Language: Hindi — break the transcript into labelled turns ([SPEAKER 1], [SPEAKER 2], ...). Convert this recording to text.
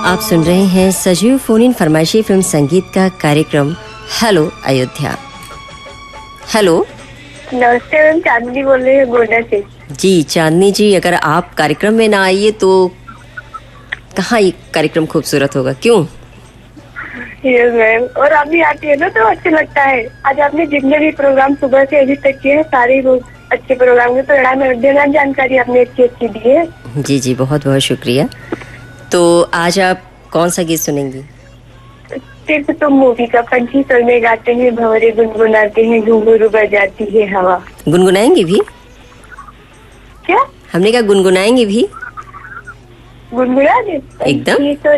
[SPEAKER 1] आप सुन रहे हैं सजीव फोन इन फरमाइशी फिल्म संगीत का कार्यक्रम हेलो अयोध्या। हेलो,
[SPEAKER 2] नमस्ते मैम, चांदनी बोल रही है गोंडा से।
[SPEAKER 1] जी चांदनी जी, अगर आप कार्यक्रम में ना आइए तो कहाँ ये कार्यक्रम खूबसूरत होगा, क्यों?
[SPEAKER 2] यस मैम, और आप भी आती है ना तो अच्छा लगता है। आज आपने जितने भी प्रोग्राम सुबह से अभी तक किए हैं सारे बहुत अच्छे प्रोग्राम के परिणाम अयोध्या जानकारी आपने अच्छी दी है।
[SPEAKER 1] जी जी, बहुत बहुत शुक्रिया। तो आज आप कौन सा गीत सुनेंगी?
[SPEAKER 2] सिर्फ तुम मूवी का पंछी स्वर में गाते हैं, भंवरे गुनगुनाते हैं, घुंघरू बजाती है हवा।
[SPEAKER 1] गुनगुनाएंगी भी?
[SPEAKER 2] क्या?
[SPEAKER 1] हमने कहा गुनगुनाएंगी भी?
[SPEAKER 2] गुनगुना दे
[SPEAKER 1] एकदम।